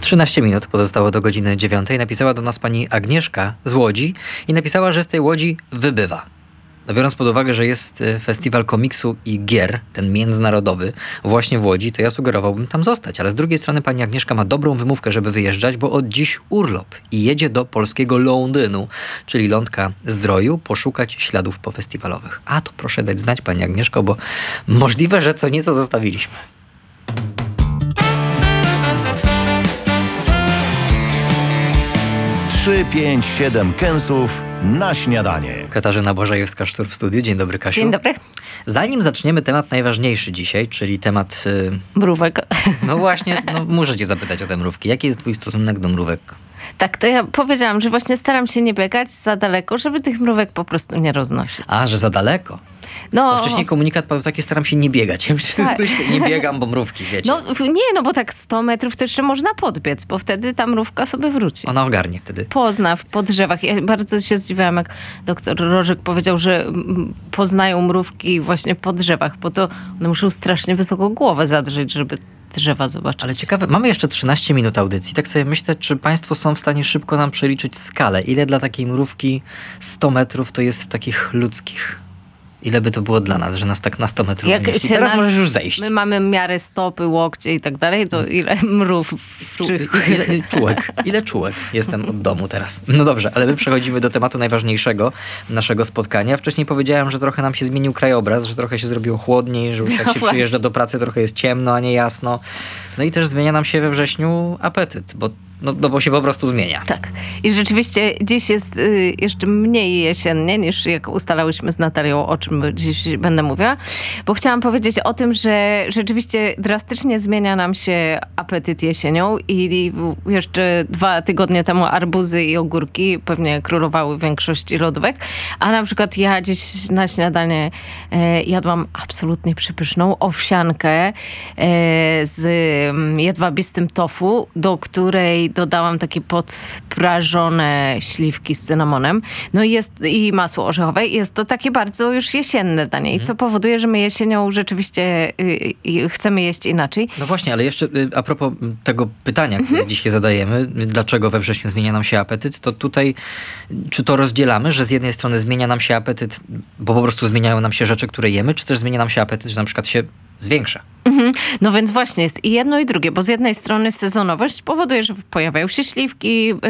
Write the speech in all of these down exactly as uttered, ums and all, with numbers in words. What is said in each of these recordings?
trzynaście minut pozostało do godziny dziewiątej. Napisała do nas pani Agnieszka z Łodzi i napisała, że z tej Łodzi wybywa. No biorąc pod uwagę, że jest festiwal komiksu i gier, ten międzynarodowy, właśnie w Łodzi, to ja sugerowałbym tam zostać. Ale z drugiej strony pani Agnieszka ma dobrą wymówkę, żeby wyjeżdżać, bo od dziś urlop i jedzie do polskiego Londynu, czyli Lądka Zdroju, poszukać śladów pofestiwalowych. A to proszę dać znać pani Agnieszko, bo możliwe, że co nieco zostawiliśmy. trzy, pięć, siedem kęsów na śniadanie. Katarzyna Błażejewska-Sztur w studiu. Dzień dobry, Kasiu. Dzień dobry. Zanim zaczniemy temat najważniejszy dzisiaj, czyli temat... Yy... Mrówek. No właśnie, no muszę cię zapytać o te mrówki. Jaki jest twój stosunek do mrówek? Tak, to ja powiedziałam, że właśnie staram się nie biegać za daleko, żeby tych mrówek po prostu nie roznosić. A, że za daleko? No, bo wcześniej komunikat padł taki, staram się nie biegać. Ja myślę, że tak. Nie biegam, bo mrówki, wiecie. No nie, no bo tak sto metrów to jeszcze można podbiec, bo wtedy ta mrówka sobie wróci. Ona ogarnie wtedy. Pozna po drzewach. Ja bardzo się zdziwiłam, jak doktor Rożek powiedział, że poznają mrówki właśnie po drzewach, bo to one muszą strasznie wysoko głowę zadrzeć, żeby drzewa zobaczyć. Ale ciekawe, mamy jeszcze trzynaście minut audycji. Tak sobie myślę, czy państwo są w stanie szybko nam przeliczyć skalę. Ile dla takiej mrówki sto metrów to jest w takich ludzkich? Ile by to było dla nas, że nas tak na sto metrów wynieśli? Teraz nas, możesz już zejść. My mamy miarę stopy, łokcie i tak dalej, to ile mrów? Czu, czy... ile, czułek. Ile czułek jestem od domu teraz? No dobrze, ale my przechodzimy do tematu najważniejszego naszego spotkania. Wcześniej powiedziałem, że trochę nam się zmienił krajobraz, że trochę się zrobiło chłodniej, że już jak no się właśnie. przyjeżdża do pracy, trochę jest ciemno, a nie jasno. No i też zmienia nam się we wrześniu apetyt, bo No, no bo się po prostu zmienia. Tak. I rzeczywiście dziś jest y, jeszcze mniej jesiennie, niż jak ustalałyśmy z Natalią, o czym dziś będę mówiła. Bo chciałam powiedzieć o tym, że rzeczywiście drastycznie zmienia nam się apetyt jesienią i, i jeszcze dwa tygodnie temu arbuzy i ogórki pewnie królowały w większości lodówek. A na przykład ja dziś na śniadanie e, jadłam absolutnie przepyszną owsiankę e, z mm, jedwabistym tofu, do której dodałam takie podprażone śliwki z cynamonem. No i jest i masło orzechowe. Jest to takie bardzo już jesienne danie. I co powoduje, że my jesienią rzeczywiście y, y, chcemy jeść inaczej. No właśnie, ale jeszcze y, a propos tego pytania, które mhm. dzisiaj zadajemy, dlaczego we wrześniu zmienia nam się apetyt, to tutaj czy to rozdzielamy, że z jednej strony zmienia nam się apetyt, bo po prostu zmieniają nam się rzeczy, które jemy, czy też zmienia nam się apetyt, że na przykład się zwiększa? Mhm. No więc właśnie jest i jedno i drugie, bo z jednej strony sezonowość powoduje, że pojawiają się śliwki, yy,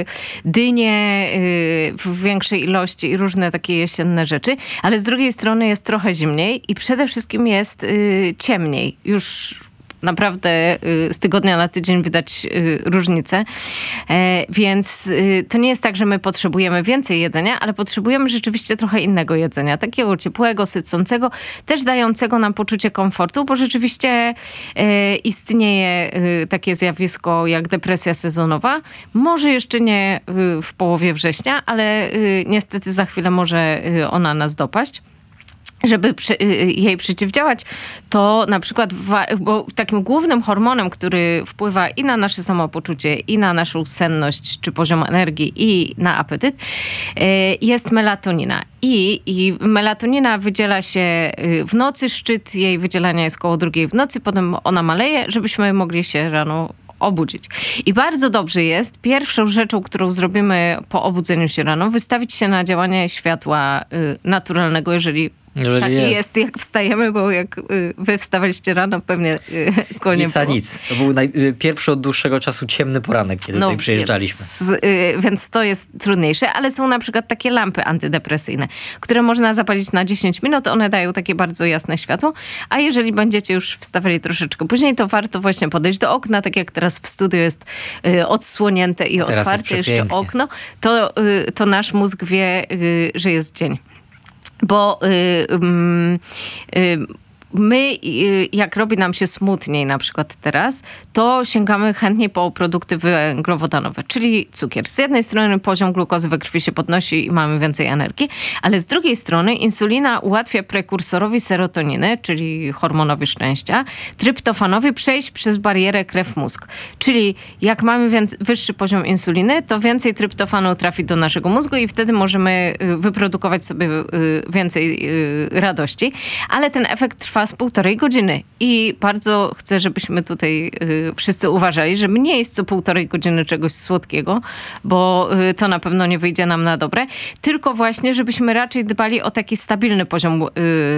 dynie yy, w większej ilości i różne takie jesienne rzeczy, ale z drugiej strony jest trochę zimniej i przede wszystkim jest yy, ciemniej. Już naprawdę z tygodnia na tydzień widać różnicę. Więc to nie jest tak, że my potrzebujemy więcej jedzenia, ale potrzebujemy rzeczywiście trochę innego jedzenia. Takiego ciepłego, sycącego, też dającego nam poczucie komfortu, bo rzeczywiście istnieje takie zjawisko jak depresja sezonowa. Może jeszcze nie w połowie września, ale niestety za chwilę może ona nas dopaść. Żeby przy, jej przeciwdziałać, to na przykład, bo takim głównym hormonem, który wpływa i na nasze samopoczucie, i na naszą senność, czy poziom energii, i na apetyt, jest melatonina. I, i melatonina wydziela się w nocy, szczyt jej wydzielania jest koło drugiej w nocy, potem ona maleje, żebyśmy mogli się rano obudzić. I bardzo dobrze jest, pierwszą rzeczą, którą zrobimy po obudzeniu się rano, wystawić się na działanie światła y, naturalnego, jeżeli Jeżeli taki jest. jest, jak wstajemy, bo jak y, wy wstawaliście rano, pewnie y, go nie nic a było. nic. To był naj, y, pierwszy od dłuższego czasu ciemny poranek, kiedy No, tutaj przyjeżdżaliśmy. Więc, y, więc to jest trudniejsze, ale są na przykład takie lampy antydepresyjne, które można zapalić na dziesięć minut. One dają takie bardzo jasne światło, a jeżeli będziecie już wstawali troszeczkę później, to warto właśnie podejść do okna, tak jak teraz w studiu jest y, odsłonięte i teraz otwarte jeszcze okno, to, y, to nasz mózg wie, y, że jest dzień. Bo y, y, y, my, jak robi nam się smutniej na przykład teraz, to sięgamy chętnie po produkty węglowodanowe, czyli cukier. Z jednej strony poziom glukozy we krwi się podnosi i mamy więcej energii, ale z drugiej strony insulina ułatwia prekursorowi serotoniny, czyli hormonowi szczęścia, tryptofanowi przejść przez barierę krew-mózg. Czyli jak mamy więc wyższy poziom insuliny, to więcej tryptofanu trafi do naszego mózgu i wtedy możemy wyprodukować sobie więcej radości, ale ten efekt trwa trwa z półtorej godziny. I bardzo chcę, żebyśmy tutaj y, wszyscy uważali, że nie jest co półtorej godziny czegoś słodkiego, bo y, to na pewno nie wyjdzie nam na dobre, tylko właśnie, żebyśmy raczej dbali o taki stabilny poziom y,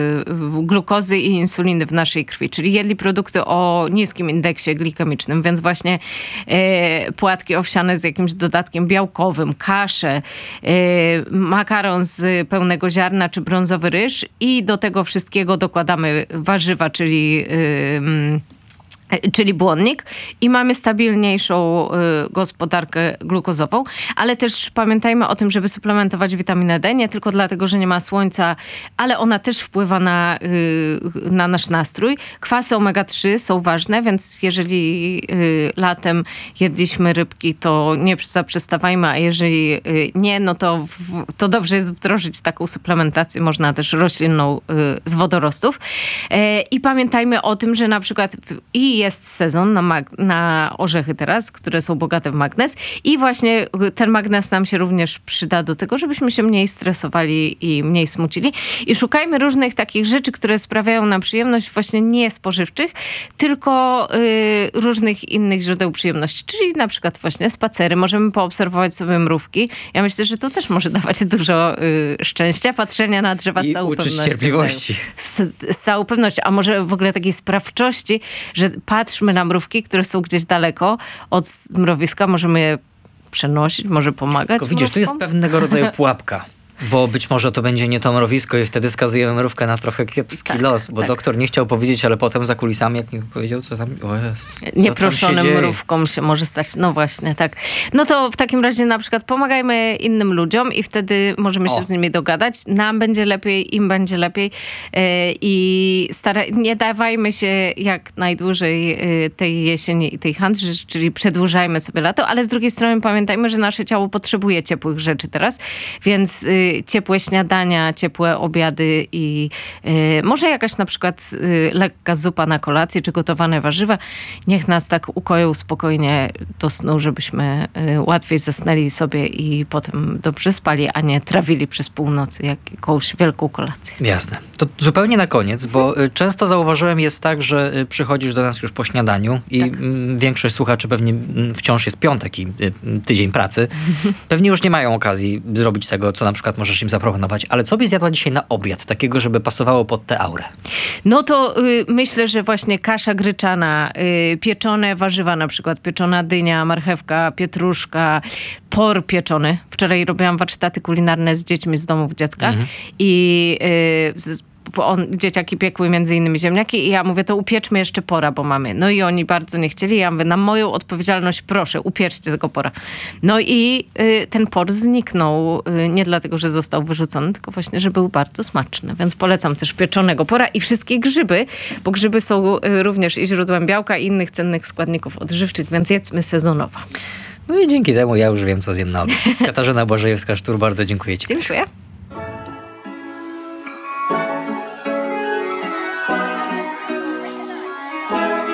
glukozy i insuliny w naszej krwi, czyli jedli produkty o niskim indeksie glikemicznym, więc właśnie y, płatki owsiane z jakimś dodatkiem białkowym, kasze, y, makaron z pełnego ziarna czy brązowy ryż i do tego wszystkiego dokładamy warzywa, czyli Yy, czyli błonnik i mamy stabilniejszą y, gospodarkę glukozową, ale też pamiętajmy o tym, żeby suplementować witaminę D, nie tylko dlatego, że nie ma słońca, ale ona też wpływa na, y, na nasz nastrój. Kwasy omega trzy są ważne, więc jeżeli y, latem jedliśmy rybki, to nie zaprzestawajmy, a jeżeli y, nie, no to, w, to dobrze jest wdrożyć taką suplementację, można też roślinną y, z wodorostów. Y, I pamiętajmy o tym, że na przykład w, i jest sezon na, mag- na orzechy teraz, które są bogate w magnez i właśnie ten magnez nam się również przyda do tego, żebyśmy się mniej stresowali i mniej smucili. I szukajmy różnych takich rzeczy, które sprawiają nam przyjemność, właśnie nie spożywczych, tylko y, różnych innych źródeł przyjemności, czyli na przykład właśnie spacery. Możemy poobserwować sobie mrówki. Ja myślę, że to też może dawać dużo y, szczęścia, patrzenia na drzewa z I całą uczyć pewnością. cierpliwości. Z, z całą pewnością, a może w ogóle takiej sprawczości, że patrzmy na mrówki, które są gdzieś daleko od mrowiska, możemy je przenosić, może pomagać. Tylko widzisz, tu jest mrówkom. pewnego rodzaju pułapka. Bo być może to będzie nie to mrowisko i wtedy skazujemy mrówkę na trochę kiepski Tak, los, bo tak. doktor nie chciał powiedzieć, ale potem za kulisami, jak mi powiedział, co tam, o Jezu, co tam się Nieproszonym dzieje? mrówkom się może stać. No właśnie, tak. No to w takim razie na przykład pomagajmy innym ludziom i wtedy możemy się O. z nimi dogadać. Nam będzie lepiej, im będzie lepiej yy, i stara- nie dawajmy się jak najdłużej yy, tej jesieni i tej handrzy, czyli przedłużajmy sobie lato, ale z drugiej strony pamiętajmy, że nasze ciało potrzebuje ciepłych rzeczy teraz, więc yy, ciepłe śniadania, ciepłe obiady i yy, może jakaś na przykład yy, lekka zupa na kolację, czy gotowane warzywa. Niech nas tak ukoją spokojnie do snu, żebyśmy yy, łatwiej zasnęli sobie i potem dobrze spali, a nie trawili przez północy jak jakąś wielką kolację. Jasne. To zupełnie na koniec, bo y, często zauważyłem jest tak, że y, przychodzisz do nas już po śniadaniu i Tak. mm, większość słuchaczy pewnie mm, wciąż jest piątek i y, tydzień pracy. Pewnie już nie mają okazji zrobić tego, co na przykład możesz im zaproponować. Ale co byś zjadła dzisiaj na obiad, takiego, żeby pasowało pod tę aurę? No to y, myślę, że właśnie kasza gryczana, y, pieczone warzywa na przykład, pieczona dynia, marchewka, pietruszka, por pieczony. Wczoraj robiłam warsztaty kulinarne z dziećmi z domów dziecka Mhm. i y, z, bo on, dzieciaki piekły między innymi ziemniaki i ja mówię, to upieczmy jeszcze pora, bo mamy. No i oni bardzo nie chcieli. Ja mówię, na moją odpowiedzialność proszę, upieczcie tego pora. No i y, ten por zniknął y, nie dlatego, że został wyrzucony, tylko właśnie, że był bardzo smaczny. Więc polecam też pieczonego pora i wszystkie grzyby, bo grzyby są y, również i źródłem białka i innych cennych składników odżywczych, więc jedzmy sezonowo. No i dzięki temu ja już wiem, co zjem na obiad. Katarzyna Błażejewska-Sztur, bardzo dziękuję ci. Dziękuję.